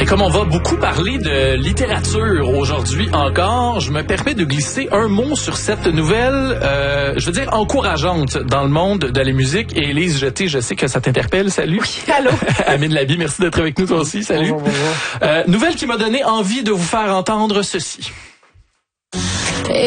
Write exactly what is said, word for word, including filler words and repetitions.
Et comme on va beaucoup parler de littérature aujourd'hui encore, je me permets de glisser un mot sur cette nouvelle, euh, je veux dire, encourageante dans le monde de la musique. Et Élise Jeté, je sais que ça t'interpelle. Salut. Oui, allô. Amine Labi, merci d'être avec nous toi aussi. Salut. Bonjour, bonjour. Euh, nouvelle qui m'a donné envie de vous faire entendre ceci.